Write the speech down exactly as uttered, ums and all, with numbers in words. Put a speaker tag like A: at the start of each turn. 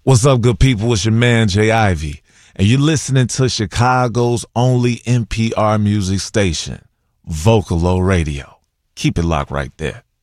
A: What's up, good people? It's your man, Jay Ivy, and you're listening to Chicago's only N P R music station, Vocalo Radio. Keep it locked right there.